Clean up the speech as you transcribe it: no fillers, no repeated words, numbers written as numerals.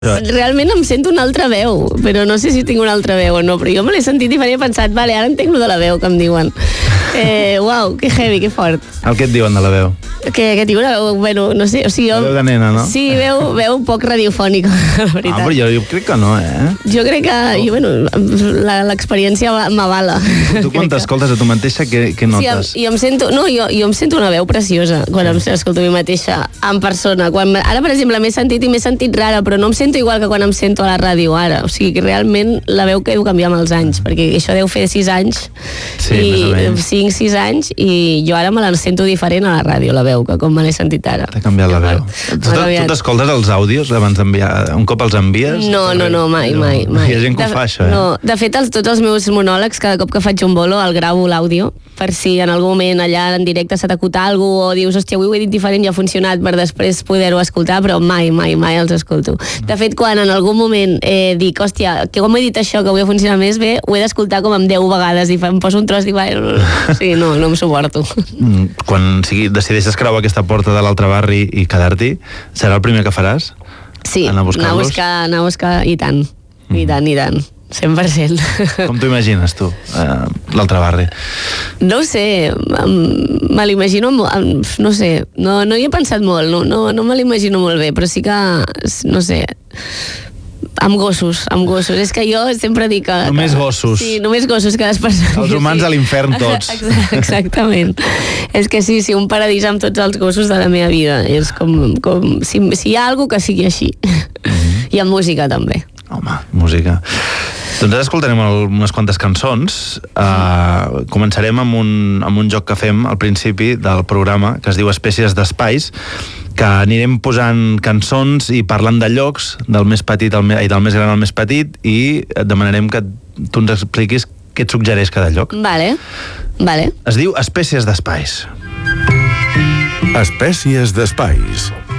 Realment em sento una altra veu, però no sé si tinc una altra veu o no, però jo me l'he sentit diferent i he pensat, vale, ara entenc lo de la veu que em diuen. Uau, que heavy, que fort. El que et diuen de la veu? Que tinc una veu, bueno, no sé, o sigui, jo... La veu de nena, no? Sí, veu un poc radiofònica, la veritat. Ah, però jo crec que no, Jo crec que, l'experiència m'avala. Tu quan t'escoltes a tu mateixa, què notes? Sí, jo em sento una veu preciosa quan em escolto a mi mateixa en persona. Ara, per exemple, m'he sentit rara, però no em sento igual que quan em sento a la ràdio ara. O sigui, que realment la veu que deu canviar amb els anys, perquè això deu fer 6 anys, sí, 5-6 anys, i jo ara me la sento diferent a la ràdio, la veu, que com me l'he sentit ara. T'ha canviat la veu. Tu t'escoltes els àudios abans d'enviar? Un cop els envies? No, mai. Hi ha gent que ho fa, això, No, de fet, tots els meus monòlegs, cada cop que faig un bolo, el gravo l'àudio, per si en algun moment allà en directe s'ha d'acotar alguna cosa, o dius, hòstia, avui ho he dit diferent i ha funcionat, per després poder-ho escoltar, però mai els escolto. De fet, quan en algun moment dic, hòstia, que com he dit això, que avui ha funcionat més bé, ho he d'escoltar com amb 10 vegades i em poso un tros i sí, no em suporto. Quan decideixes creuar aquesta porta de l'altre barri i quedar-t'hi, serà el primer que faràs? Sí, anar a buscar i tant, 100%. Com t'ho imagines, tu, l'altre barri? No ho sé, me l'imagino, no sé, no hi he pensat molt, no me l'imagino molt bé, però sí que, no sé, amb gossos. És que jo sempre dic que... Només gossos. Sí, només gossos que les persones... Els humans a l'infern tots. Exactament. És que sí, un paradís amb tots els gossos de la meva vida. És com si hi ha alguna que sigui així. I amb música també. Home, música. Doncs ara escoltarem unes quantes cançons. Començarem amb un joc que fem al principi del programa, que es diu Espècies d'Espais, que anirem posant cançons i parlant de llocs, del més gran al més petit, i et demanarem que tu ens expliquis què et suggereix cada lloc. Vale. Es diu Espècies d'Espais. Espècies d'Espais.